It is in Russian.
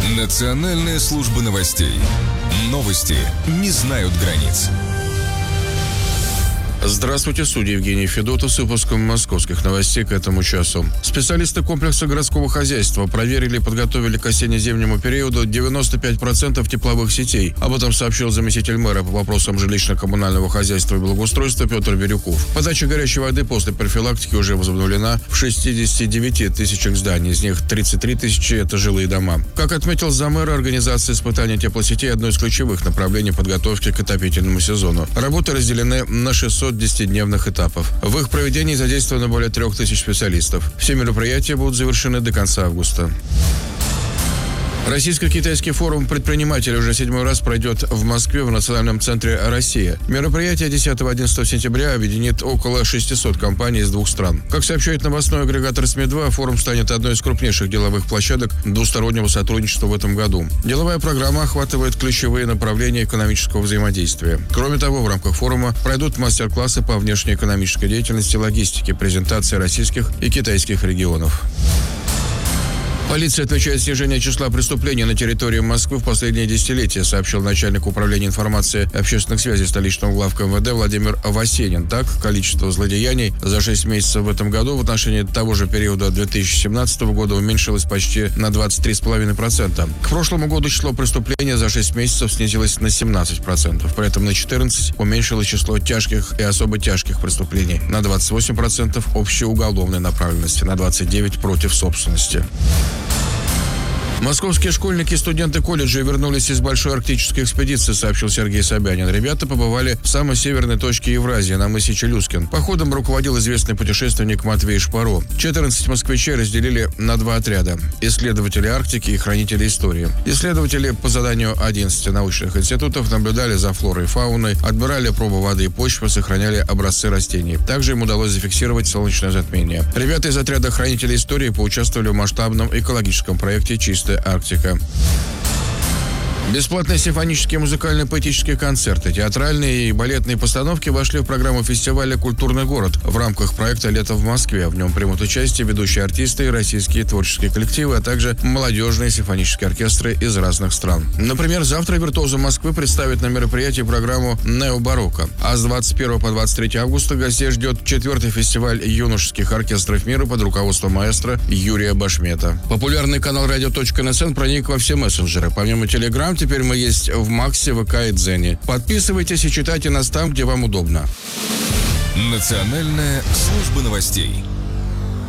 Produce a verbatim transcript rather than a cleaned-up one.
Национальная служба новостей. Новости не знают границ. Здравствуйте, судья Евгений Федотов с выпуском московских новостей к этому часу. Специалисты комплекса городского хозяйства проверили и подготовили к осенне-зимнему периоду девяносто пять процентов тепловых сетей. Об этом сообщил заместитель мэра по вопросам жилищно-коммунального хозяйства и благоустройства Петр Бирюков. Подача горячей воды после профилактики уже возобновлена в шестидесяти девяти тысячах зданий, из них тридцать три тысячи – это жилые дома. Как отметил заммэра, организация испытания теплосетей – одно из ключевых направлений подготовки к отопительному сезону. Работы разделены на шестьсот десятидневных этапов. В их проведении задействовано более трех тысяч специалистов. Все мероприятия будут завершены до конца августа. Российско-китайский форум предпринимателей уже седьмой раз пройдет в Москве в Национальном центре «Россия». Мероприятие десятого-одиннадцатого сентября объединит около шестисот компаний из двух стран. Как сообщает новостной агрегатор СМИ два, форум станет одной из крупнейших деловых площадок двустороннего сотрудничества в этом году. Деловая программа охватывает ключевые направления экономического взаимодействия. Кроме того, в рамках форума пройдут мастер-классы по внешнеэкономической деятельности, логистике, презентации российских и китайских регионов. Полиция отмечает снижение числа преступлений на территории Москвы в последние десятилетия, сообщил начальник управления информации и общественных связей столичного главка МВД Владимир Васенин. Так, количество злодеяний за шесть месяцев в этом году в отношении того же периода две тысячи семнадцатого года уменьшилось почти на двадцать три целых пять десятых процента. К прошлому году число преступлений за шесть месяцев снизилось на семнадцать процентов. При этом на четырнадцать процентов уменьшилось число тяжких и особо тяжких преступлений, на двадцать восемь процентов общеуголовной направленности, на двадцать девять процентов против собственности. Московские школьники и студенты колледжа вернулись из большой арктической экспедиции, сообщил Сергей Собянин. Ребята побывали в самой северной точке Евразии, на мысе Челюскин. Походом руководил известный путешественник Матвей Шпаро. четырнадцать москвичей разделили на два отряда – исследователи Арктики и хранители истории. Исследователи по заданию одиннадцати научных институтов наблюдали за флорой и фауной, отбирали пробы воды и почвы, сохраняли образцы растений. Также им удалось зафиксировать солнечное затмение. Ребята из отряда хранителей истории поучаствовали в масштабном экологическом проекте «Чистая Арктика». Бесплатные симфонические музыкально-поэтические концерты, театральные и балетные постановки вошли в программу фестиваля «Культурный город» в рамках проекта «Лето в Москве». В нем примут участие ведущие артисты и российские творческие коллективы, а также молодежные симфонические оркестры из разных стран. Например, завтра виртуозы Москвы представят на мероприятии программу «Необарокко». А с двадцать первого по двадцать третье августа гостей ждет четвертый фестиваль юношеских оркестров мира под руководством маэстро Юрия Башмета. Популярный канал радио точка эн эс эн проник во все мессенджеры. Помимо Телеграм, теперь мы есть в Максе, ВК и Дзене. Подписывайтесь и читайте нас там, где вам удобно. Национальная служба новостей.